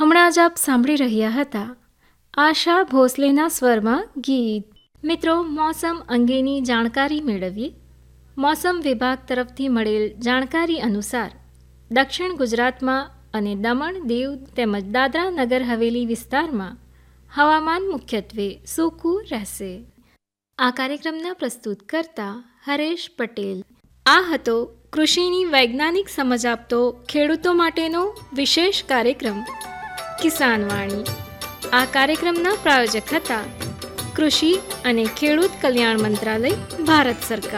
હમણાં જ આપ સાંભળી રહ્યા હતા આશા ભોસલેના સ્વરમાં ગીત. મિત્રો, મોસમ અંગેની જાણકારી મેળવીએ. મોસમ વિભાગ તરફથી મળેલ જાણકારી અનુસાર દક્ષિણ ગુજરાતમાં અને દમણ, દીવ તેમજ દાદરા નગર હવેલી વિસ્તારમાં હવામાન મુખ્યત્વે સૂકું રહેશે. આ કાર્યક્રમના પ્રસ્તુત કરતા હરેશ પટેલ. આ હતો કૃષિની વૈજ્ઞાનિક સમજ આપતો ખેડૂતો માટેનો વિશેષ કાર્યક્રમ કિસાનવાણી. આ કાર્યક્રમના પ્રાયોજક હતા કૃષિ અને ખેડૂત કલ્યાણ મંત્રાલય, ભારત સરકાર.